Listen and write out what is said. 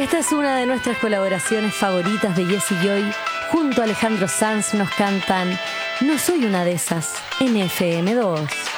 Esta es una de nuestras colaboraciones favoritas de Jesse Joy. Junto a Alejandro Sanz nos cantan No soy una de esas en FM2.